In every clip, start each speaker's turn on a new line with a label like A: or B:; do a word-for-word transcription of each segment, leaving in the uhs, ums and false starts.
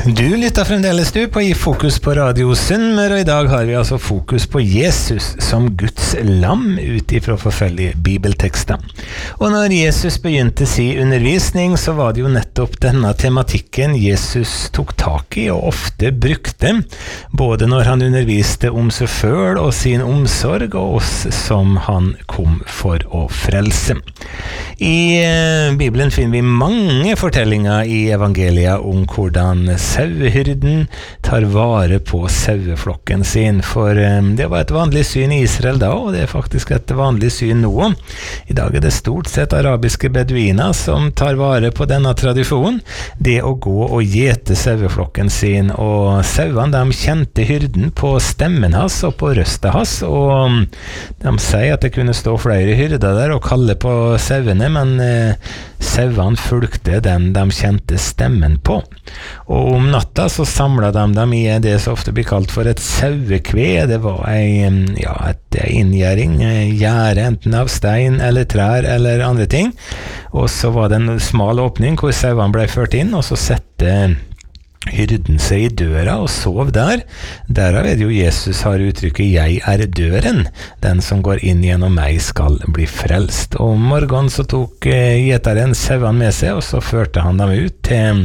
A: Du lytter fremdeles du på I Fokus på Radio Sunnmøre, og i dag har vi altså fokus på Jesus som Guds lam ut ifra forfølgelige bibeltekster. Og når Jesus begynte sin undervisning, så var det jo nettopp denne tematikken Jesus tok tak i og ofte brukte, både når han underviste om seg selv og sin omsorg, og oss som han kom for å frelse. I Bibelen finner vi mange fortellinger i evangeliet om hvordan sauehyrden tar vare på saueflokken sin, for det var et vanlig syn i Israel da, og det er faktisk et vanlig syn nå. I dag er det stort sett arabiske beduiner som tar vare på denne tradisjonen, det å gå og gjete saueflokken sin, og sauene de kjente hyrden på stemmen hans og på røstet hans, og de sier at det kunne stå flere hyrder der og kalle på sauene, men eh, sauene fulgte den de kjente stemmen på. Og om natta så samlet de dem i det som ofte blir kalt for et sauekve. Det var en, ja, et inngjæring, gjære enten av stein eller trær eller andre ting. Og så var det en smal åpning hvor sauene ble ført inn, og så sette hyrden seg i døra og sov der. Derav er det jo Jesus har uttrykket «Jeg er døren, den som går inn gjennom meg skal bli frelst». Og om morgenen så tok gjeteren sauene med seg, og så førte han dem ut til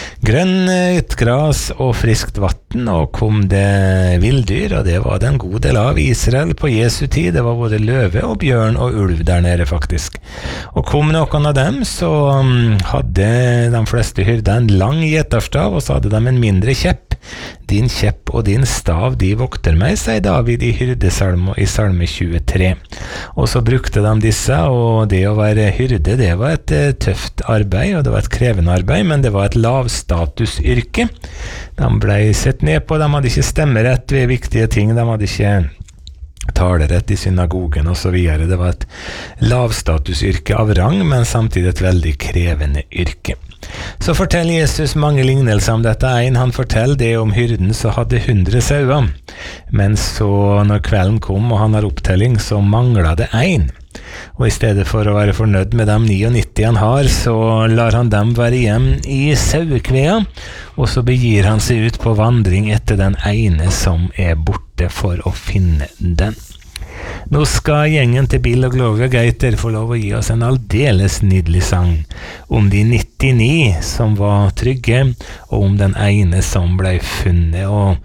A: grønt gras og friskt vatten, og kom det villdyr, og det var det en god del av Israel på Jesu tid. Det var både løve og bjørn og ulv der nede faktisk. Og kom noen av dem, så hadde de fleste hyrder en lang gjeterstav, og så hadde de en mindre kjepp. Din kjepp og din stav, de vokter meg, sier David i hyrdesalmen i salme tjuetre. Og så brukte de disse, og det å være hyrde, det var et tøft arbeid, og det var et krevende arbeid, men det var et lavstatusyrke. De ble sett ned på, de hadde ikke stemmerett ved viktige ting, de hadde ikke talerett i synagogen og så videre. Det var et lavstatusyrke av rang, men samtidig et veldig krevende yrke. Så forteller Jesus mange lignelser om dette. En, han forteller det om hyrden så hadde hundre sauer, men så når kvelden kom og han har opptelling, så manglet det en. Og i stedet for å være fornøyd med de nittini han har, så lar han dem være igjen i sauekvea, og så begir han seg ut på vandring etter den ene som er borte for å finne den. Nå skal gjengen til Bill og Gloria Gaiter få lov å gi oss en aldeles nydelig sang om de nittini som var trygge, og om den ene som ble funnet.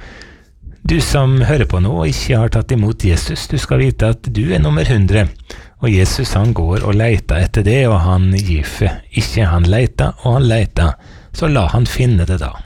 A: Og du som hører på nå og ikke har tatt imot Jesus, du skal vite at du er nummer hundre. Og Jesus han går og leter etter det, og han gir ikke. Han leter og han leter, så la han finne det da.